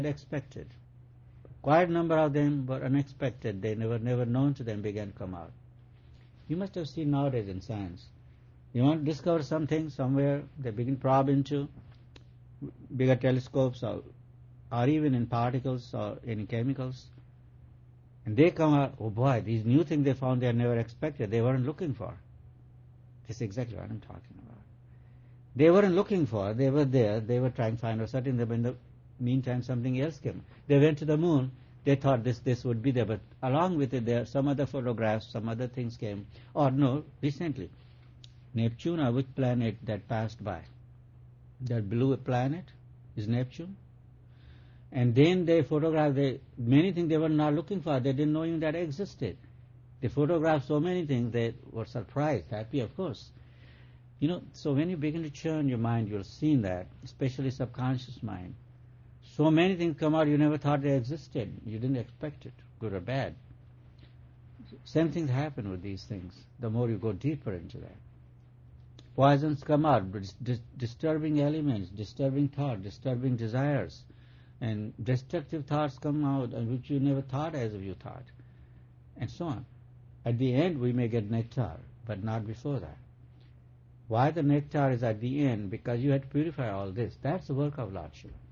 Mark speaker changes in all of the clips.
Speaker 1: expected. Quite a number of them were unexpected. They never known to them began to come out. You must have seen nowadays in science. You want to discover something somewhere, they begin to probe into bigger telescopes or even in particles or in chemicals. And they come out, oh boy, these new things they found they never expected, they weren't looking for. That's exactly what I'm talking about. They weren't looking for, they were there, they were trying to find out something, but in the meantime something else came. They went to the moon, they thought this would be there, but along with it there some other photographs, some other things came. Or no, recently, Neptune, or which planet that passed by? That blue planet is Neptune. And then they photographed many things they were not looking for. They didn't know even that existed. They photographed so many things, they were surprised, happy of course. So when you begin to churn your mind, you'll see that, especially subconscious mind. So many things come out you never thought they existed. You didn't expect it, good or bad. Same things happen with these things, the more you go deeper into that. Poisons come out, disturbing elements, disturbing thought, disturbing desires. And destructive thoughts come out which you never thought as if you thought, and so on. At the end we may get nectar, but not before that. Why the nectar is at the end? Because you had to purify all this. That's the work of Lord Shiva.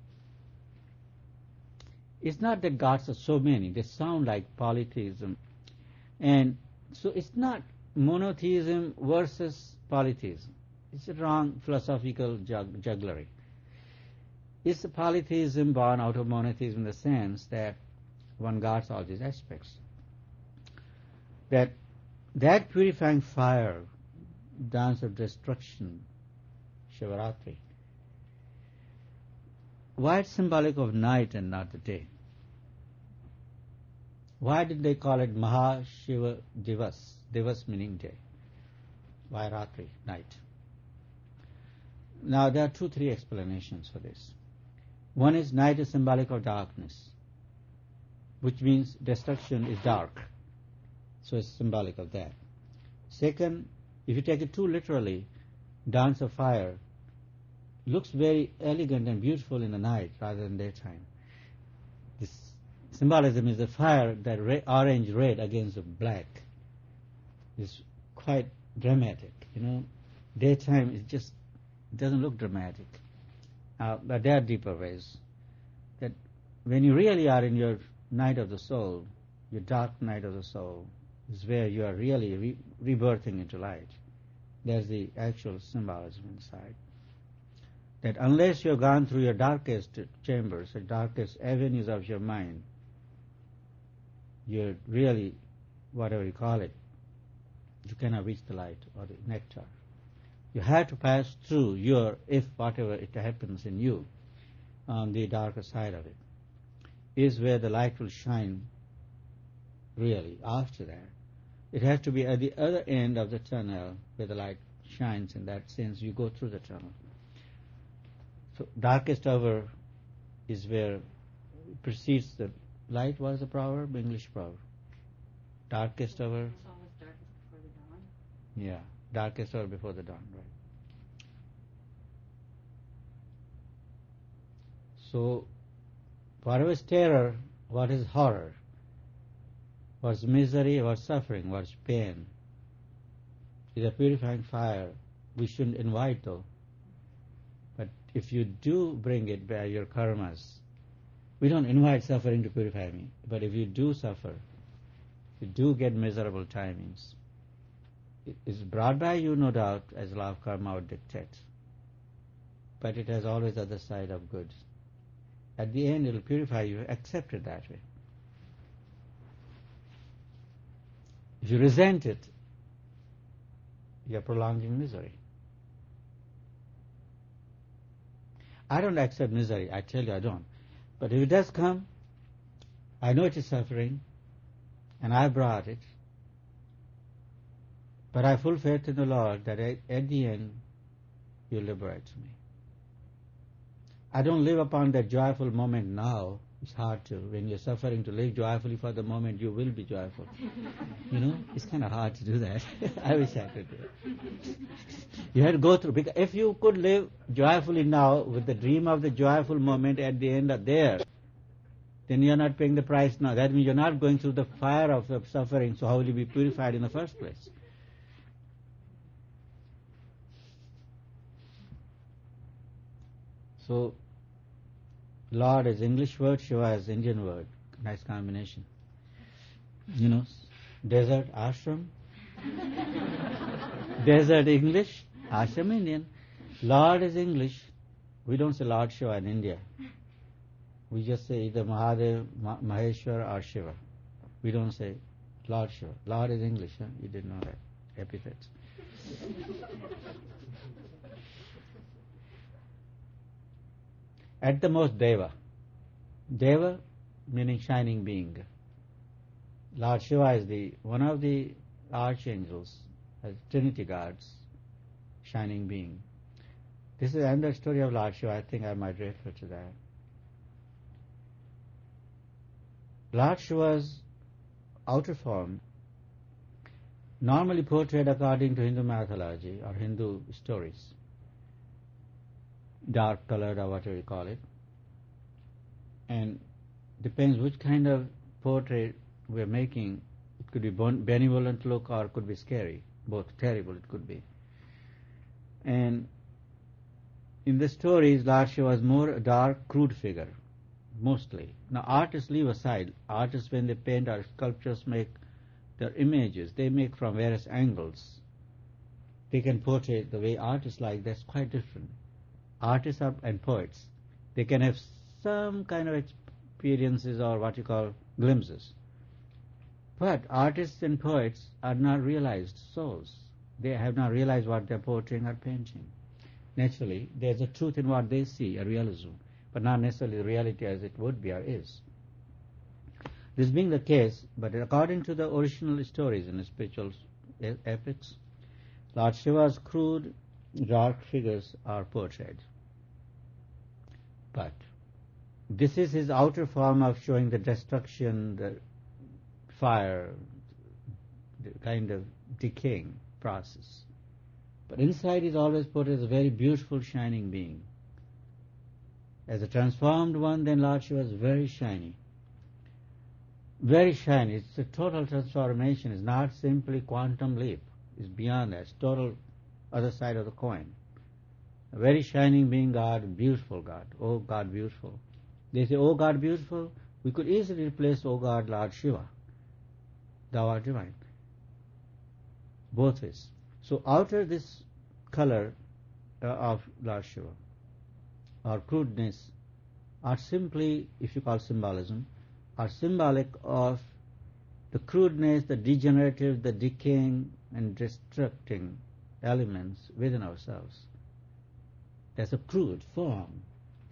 Speaker 1: It's not that gods are so many. They sound like polytheism. And so it's not monotheism versus polytheism. It's a wrong philosophical jugglery. It's a polytheism born out of monotheism in the sense that one guards all these aspects. That purifying fire, dance of destruction, Shivaratri, why it's symbolic of night and not the day? Why did they call it Maha Shiva Divas? Divas meaning day. Why Ratri, night? Now there are 2-3 explanations for this. One is night is symbolic of darkness, which means destruction is dark. So it's symbolic of that. Second, if you take it too literally, dance of fire looks very elegant and beautiful in the night rather than daytime. This symbolism is the fire, that orange red against the black, is quite dramatic. Daytime it just doesn't look dramatic. But there are deeper ways. That when you really are in your night of the soul, your dark night of the soul, is where you are really rebirthing into light. There's the actual symbolism inside. That unless you have gone through your darkest chambers, the darkest avenues of your mind, you're really, whatever you call it, you cannot reach the light or the nectar. You have to pass through if whatever it happens in you, on the darker side of it, is where the light will shine really after that. It has to be at the other end of the tunnel where the light shines. In that sense, you go through the tunnel. So darkest hour is where precedes the light. What is the proverb? English proverb. Darkest hour.
Speaker 2: It's always darkest before the dawn.
Speaker 1: Yeah, darkest hour before the dawn, right. So, what is terror? What is horror? What's misery? What's suffering? What's pain? Is a purifying fire. We shouldn't invite though. But if you do bring it by your karmas, we don't invite suffering to purify me. But if you do suffer, you do get miserable timings. It is brought by you, no doubt, as law of karma would dictate. But it has always the other side of good. At the end, it will purify you. Accept it that way. If you resent it, you are prolonging misery. I don't accept misery. I tell you, I don't. But if it does come, I know it is suffering, and I brought it. But I have full faith in the Lord that at the end, you liberate me. I don't live upon that joyful moment now It's hard to. When you're suffering, to live joyfully for the moment, you will be joyful. It's kind of hard to do that. I wish I could do it. You have to go through. Because if you could live joyfully now with the dream of the joyful moment at the end of there, then you're not paying the price now. That means you're not going through the fire of suffering, so how will you be purified in the first place? So, Lord is English word, Shiva is Indian word. Nice combination. Desert, ashram. Desert English, ashram Indian. Lord is English. We don't say Lord Shiva in India. We just say either Mahadev, Maheshwar or Shiva. We don't say Lord Shiva. Lord is English, huh? You didn't know that. Epithets. At the most, Deva. Deva meaning shining being. Lord Shiva is one of the archangels, as Trinity gods, shining being. This is another story of Lord Shiva. I think I might refer to that. Lord Shiva's outer form, normally portrayed according to Hindu mythology or Hindu stories, dark colored or whatever you call it, and depends which kind of portrait we're making. It could be benevolent look or it could be scary, both terrible it could be. And in the stories, Lord Shiva was more a dark, crude figure, mostly. Now artists leave aside. Artists, when they paint or sculptures, make their images, they make from various angles. They can portray the way artists like. That's quite different. Artists and poets, they can have some kind of experiences or what you call glimpses. But artists and poets are not realized souls. They have not realized what they're portraying or painting. Naturally, there's a truth in what they see, a realism, but not necessarily the reality as it would be or is. This being the case, but according to the original stories in the spiritual epics, Lord Shiva's crude, dark figures are portrayed. But this is his outer form of showing the destruction, the fire, the kind of decaying process. But inside is always portrayed as a very beautiful, shining being. As a transformed one, then Lord Shiva is very shiny. Very shiny. It's a total transformation. It's not simply quantum leap. It's beyond that. It's total other side of the coin. A very shining being God, beautiful God. Oh God, beautiful. They say, oh God, beautiful. We could easily replace, oh God, Lord Shiva. Thou art divine. Both ways. So outer this color of Lord Shiva, or crudeness, are simply, if you call symbolism, are symbolic of the crudeness, the degenerative, the decaying and destructing elements within ourselves. That's a crude form.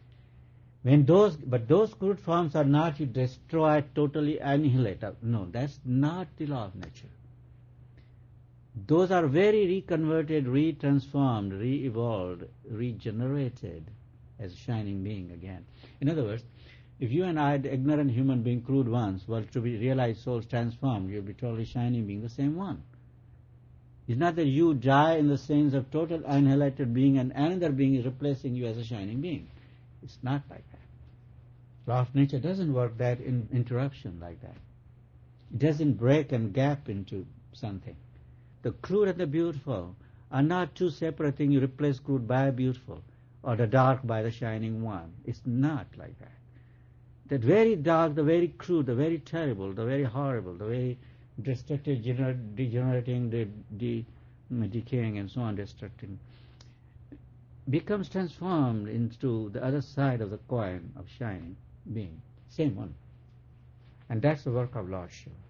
Speaker 1: But those crude forms are not you destroy, totally annihilate. No, that's not the law of nature. Those are very reconverted, retransformed, re-evolved, regenerated as a shining being again. In other words, if you and I, the ignorant human being, crude ones, were to be realized souls transformed, you'll be totally shining being, the same one. It's not that you die in the sense of total annihilated being and another being is replacing you as a shining being. It's not like that. Law of nature doesn't work that in interruption like that. It doesn't break and gap into something. The crude and the beautiful are not two separate things. You replace crude by beautiful or the dark by the shining one. It's not like that. That very dark, the very crude, the very terrible, the very horrible, the very destructive, degenerating, decaying and so on, destructing, becomes transformed into the other side of the coin of shining being. Same one. And that's the work of Lord Shiva.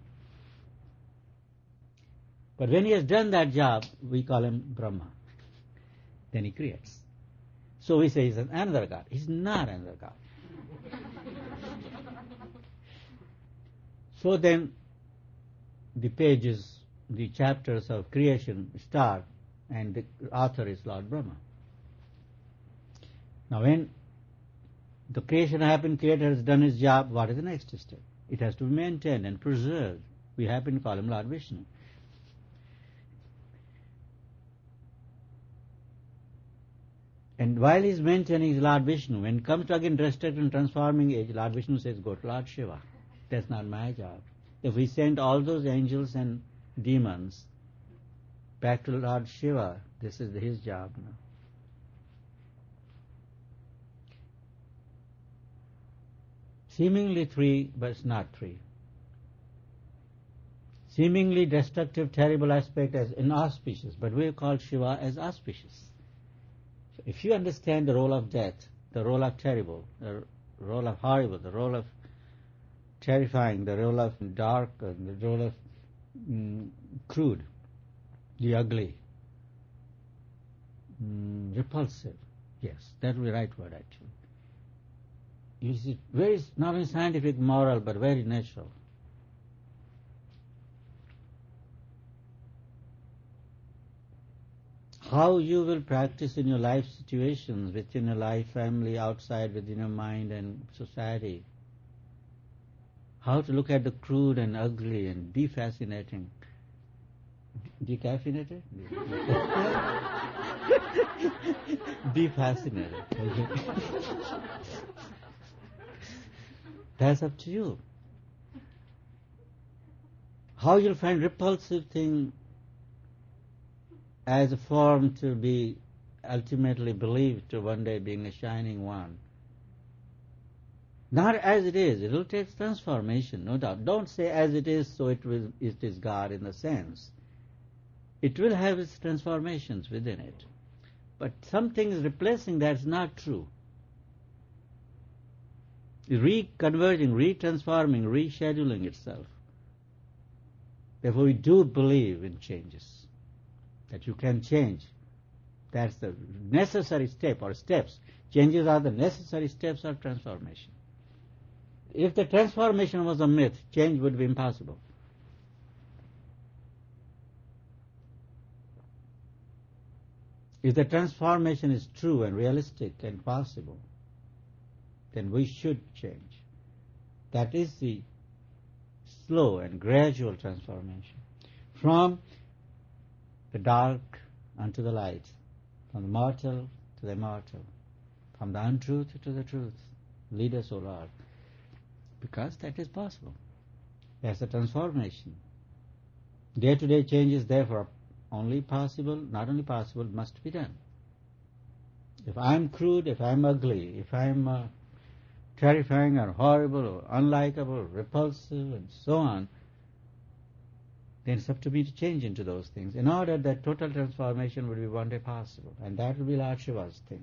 Speaker 1: But when he has done that job, we call him Brahma. Then he creates. So we say he's another God. He's not another God. So then the pages, the chapters of creation start, and the author is Lord Brahma. Now when The creation happened, Creator has done his job. What is the next step? It has to be maintained and preserved. We happen to call him Lord Vishnu. And while he is maintaining his Lord Vishnu, when it comes to again restricted and transforming age, Lord Vishnu says, go to Lord Shiva. That's not my job. If we send all those angels and demons back to Lord Shiva, this is his job now. Seemingly three, but it's not three. Seemingly destructive, terrible aspect as inauspicious, but we call Shiva as auspicious. So if you understand the role of death, the role of terrible, the role of horrible, the role of terrifying, the role of dark, the role of crude, the ugly, repulsive, yes, that will be the right word actually. You see, very, not only scientific, moral, but very natural. How you will practice in your life situations, within your life, family, outside, within your mind and society. How to look at the crude and ugly and be fascinating. Decaffeinated? Be fascinated. That's up to you. How you'll find repulsive thing as a form to be ultimately believed to one day being a shining one. Not as it is. It will take transformation, no doubt. Don't say as it is, so it is God in the sense. It will have its transformations within it. But something is replacing that is not true. Reconverting, retransforming, rescheduling itself. Therefore we do believe in changes. That you can change. That's the necessary step or steps. Changes are the necessary steps of transformation. If the transformation was a myth, change would be impossible. If the transformation is true and realistic and possible, then we should change. That is the slow and gradual transformation. From the dark unto the light, from the mortal to the immortal, from the untruth to the truth. Lead us, O Lord. Because that is possible. That's the transformation. Day-to-day change is therefore only possible, not only possible, must be done. If I'm crude, if I'm ugly, if I'm terrifying or horrible or unlikable, repulsive and so on, then it's up to me to change into those things in order that total transformation will be one day possible. And that will be Lord Shiva's thing.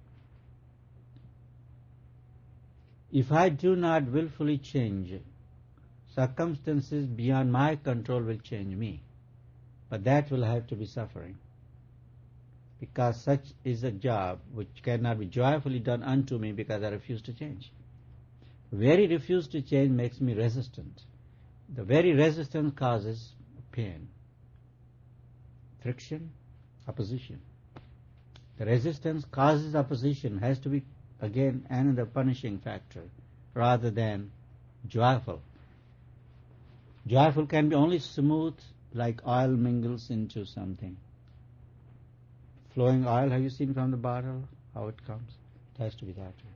Speaker 1: If I do not willfully change, circumstances beyond my control will change me. But that will have to be suffering. Because such is a job which cannot be joyfully done unto me because I refuse to change. The very refuse to change makes me resistant. The very resistance causes pain, friction, opposition. The resistance causes opposition, has to be again another punishing factor rather than joyful. Joyful can be only smooth, like oil mingles into something. Flowing oil, have you seen from the bottle how it comes? It has to be that way.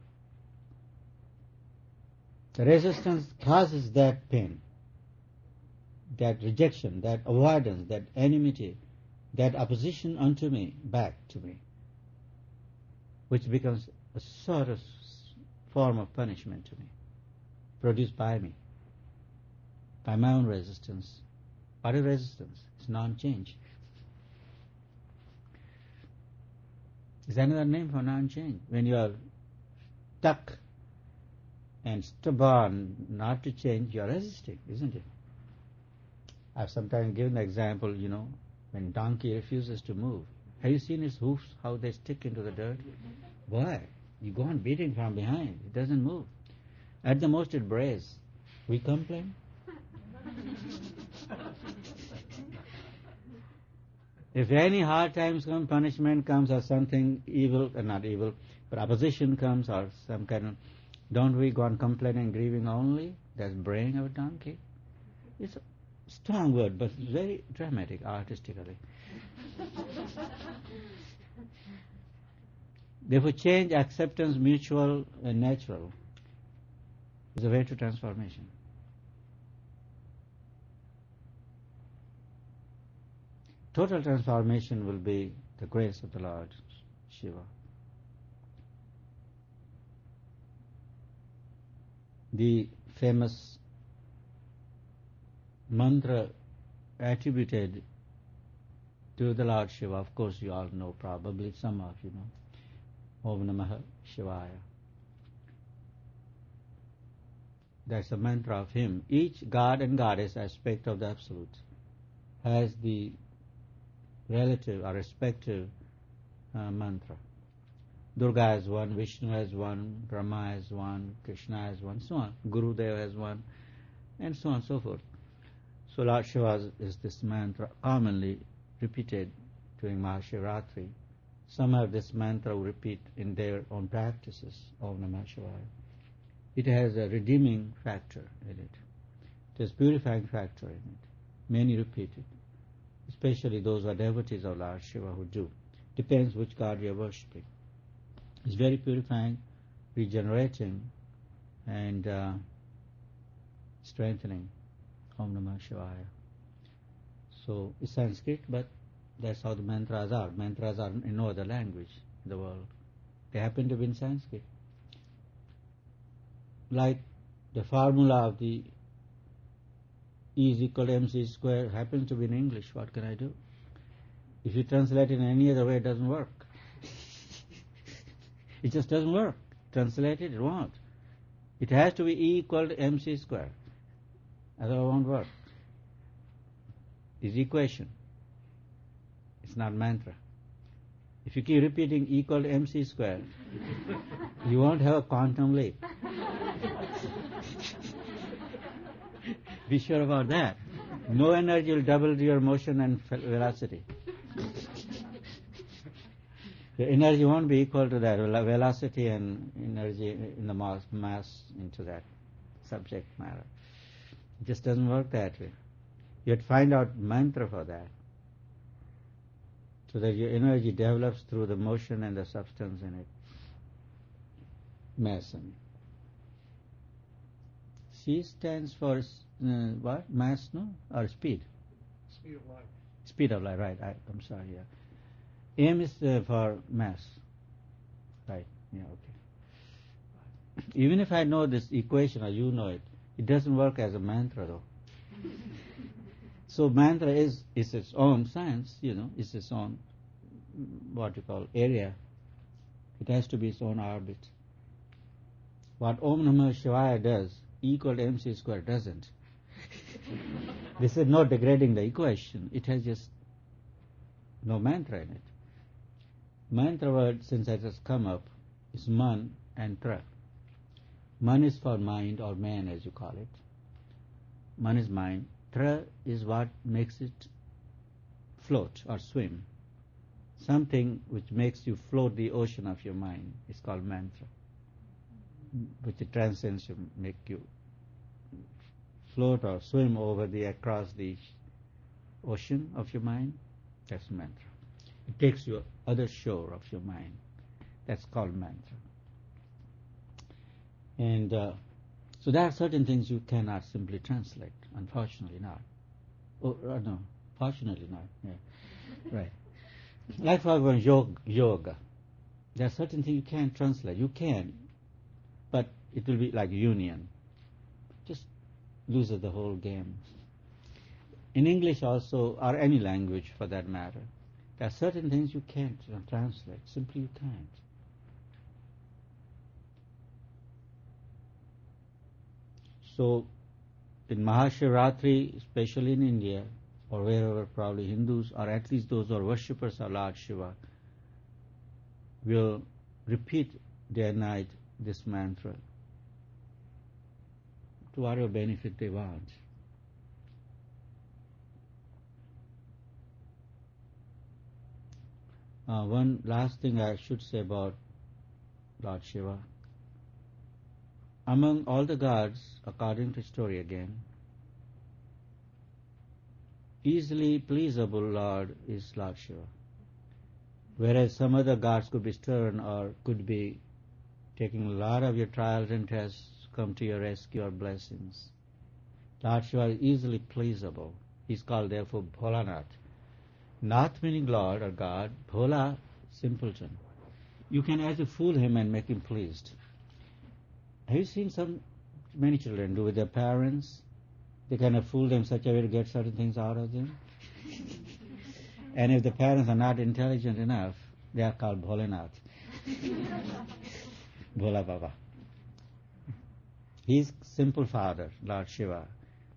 Speaker 1: The resistance causes that pain, that rejection, that avoidance, that enmity, that opposition unto me, back to me, which becomes a sort of form of punishment to me, produced by me, by my own resistance. What is resistance? It's non-change. Is another name for non-change. When you are stuck and stubborn not to change, you are resisting, isn't it? I've sometimes given the example, when donkey refuses to move. Have you seen its hoofs, how they stick into the dirt? Why? You go on beating from behind. It doesn't move. At the most it brays. We complain. If any hard times come, punishment comes or something evil, not evil, but opposition comes or some kind of Don't we go on complaining, grieving only? That's braying of a donkey. It's a strong word, but very dramatic, artistically. Therefore, change, acceptance, mutual and natural is a way to transformation. Total transformation will be the grace of the Lord Shiva. The famous mantra attributed to the Lord Shiva, of course you all know, probably some of you know, Om Namah Shivaya. That's a mantra of him. Each god and goddess aspect of the Absolute has the relative or respective mantra. Durga has one, Vishnu has one, Brahma has one, Krishna has one, so on. Gurudev has one, and so on and so forth. So Lord Shiva is this mantra commonly repeated during Mahashivratri. Some have this mantra repeat in their own practices, Om Namah Shivaya. It has a redeeming factor in it. It has purifying factor in it. Many repeat it, especially those who are devotees of Lord Shiva who do. Depends which god you are worshipping. It's very purifying, regenerating, and strengthening. Om Namah Shivaya. So it's Sanskrit, but that's how the mantras are. Mantras are in no other language in the world. They happen to be in Sanskrit. Like the formula of the E is equal to mc square happens to be in English. What can I do? If you translate it in any other way, it doesn't work. It just doesn't work. Translate it, it won't. It has to be E equal to mc square. Otherwise it won't work. It's equation. It's not mantra. If you keep repeating E equal to mc square, you won't have a quantum leap. Be sure about that. No energy will double your motion and velocity. The energy won't be equal to that. Velocity and energy in the mass into that subject matter. It just doesn't work that way. You have to find out mantra for that, so that your energy develops through the motion and the substance in it. Mass. C stands for what? Mass, no? Or speed?
Speaker 3: Speed of light.
Speaker 1: Speed of light, right. I'm sorry, yeah. M is for mass. Right, yeah, okay. Even if I know this equation or you know it, it doesn't work as a mantra though. So mantra is its own science, it's its own, what you call, area. It has to be its own orbit. What Om Namah Shivaya does, E equal to mc square doesn't. This is not degrading the equation. It has just no mantra in it. Mantra word, since it has come up, is man and tra. Man is for mind or man as you call it. Man is mind. Tra is what makes it float or swim. Something which makes you float the ocean of your mind is called mantra, which it transcends you, make you float or swim across the ocean of your mind. That's mantra. It takes you other shore of your mind. That's called mantra. And so there are certain things you cannot simply translate. Unfortunately not. No, fortunately not. Yeah. Right. Like for example, yoga. There are certain things you can't translate. You can, but it will be like union. Just loses the whole game. In English also, or any language for that matter, there are certain things you can't translate. Simply you can't. So, in Mahashivratri, especially in India, or wherever probably Hindus, or at least those who are worshippers of Lord Shiva, will repeat day and night this mantra to whatever benefit they want. One last thing I should say about Lord Shiva. among all the gods, according to story again, easily pleasable Lord is Lord Shiva. Whereas some other gods could be stern or could be taking a lot of your trials and tests to come to your rescue or blessings. Lord Shiva is easily pleasable. He's called therefore Bholanath. Nath meaning Lord or God, Bhola, simpleton. You can actually fool him and make him pleased. Have you seen many children do with their parents? They kind of fool them such a way to get certain things out of them. And if the parents are not intelligent enough, they are called Bholanath. Bhola Baba. He's simple father, Lord Shiva.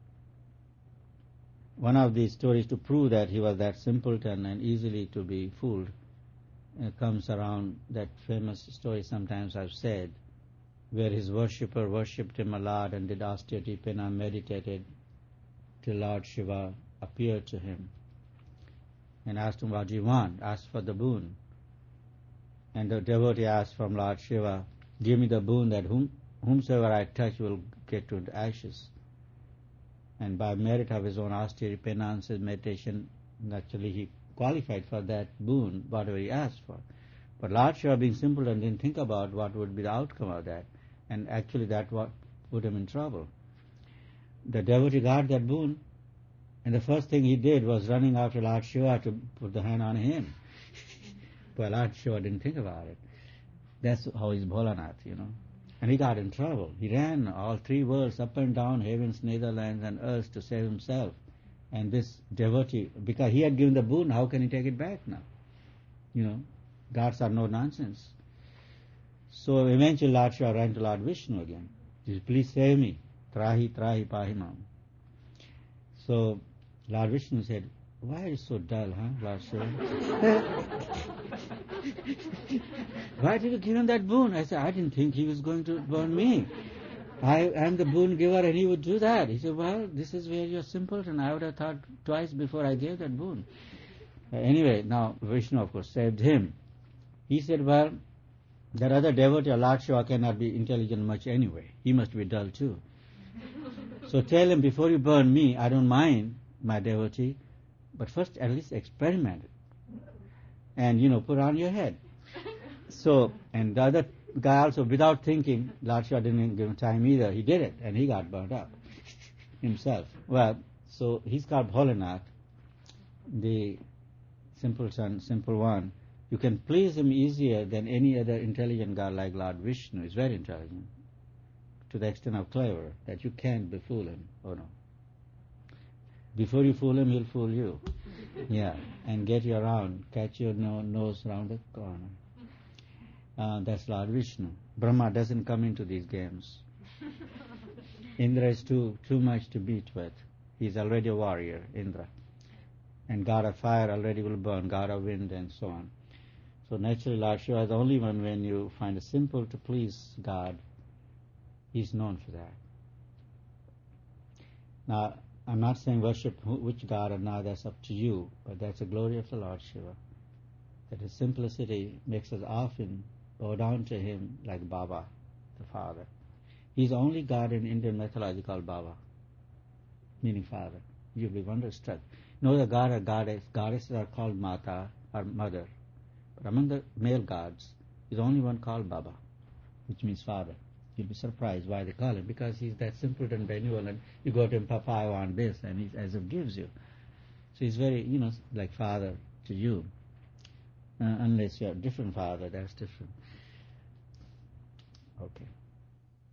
Speaker 1: One of these stories to prove that he was that simpleton and easily to be fooled comes around that famous story sometimes I've said, where his worshipper worshipped him a lot and did austerity, penance, meditated, till Lord Shiva appeared to him and asked him, what do you want? Asked for the boon. And the devotee asked from Lord Shiva, give me the boon that whomsoever I touch will get to the ashes. And by merit of his own austerity, penance, meditation, naturally he qualified for that boon, whatever he asked for. But Lord Shiva, being simple and didn't think about what would be the outcome of that, and actually that what put him in trouble. The devotee got that boon, and the first thing he did was running after Lord Shiva to put the hand on him. But Lord Shiva didn't think about it. That's how he's Bholanath, And he got in trouble. He ran all three worlds, up and down, heavens, netherlands, and earth to save himself. And this devotee, because he had given the boon, how can he take it back now? Gods are no nonsense. So eventually Lord Shiva ran to Lord Vishnu again. He said, please save me. Trahi, trahi, pahimam. So Lord Vishnu said, why are you so dull, Lord Shiva? Why did you give him that boon? I said, I didn't think he was going to burn me. I am the boon giver and he would do that. He said, well, this is where you're simpleton. I would have thought twice before I gave that boon. Anyway, now Vishnu, of course, saved him. He said, well, that other devotee, Lord Shiva, cannot be intelligent much anyway. He must be dull too. So tell him, before you burn me, I don't mind, my devotee, but first at least experiment it. And, put on your head. So, and the other guy also, without thinking, Lord Shiva didn't give him time either. He did it, and he got burnt up himself. Well, so he's called Bholanath, the simpleton, simple one. You can please him easier than any other intelligent god like Lord Vishnu. He's very intelligent, to the extent of clever, that you can't befool him. Oh no. Before you fool him, he'll fool you. Yeah, and get you around, catch your nose around the corner. That's Lord Vishnu. Brahma doesn't come into these games. Indra is too much to beat with. He's already a warrior, Indra. And God of fire already will burn, God of wind and so on. So naturally Lord Shiva is the only one, when you find it simple to please God, he's known for that. Now, I'm not saying worship which god or not, that's up to you, but that's the glory of the Lord Shiva. That his simplicity makes us often bow down to him like Baba, the father. He's the only god in Indian mythology called Baba, meaning father. You'll be wonderstruck. No other god or goddesses are called Mata or mother. But among the male gods, he's the only one called Baba, which means father. You'll be surprised why they call him, because he's that simpleton, benevolent. You go to him, Papa, I want this, and he as if gives you. So he's very, like father to you. Unless you're a different father, that's different. Okay.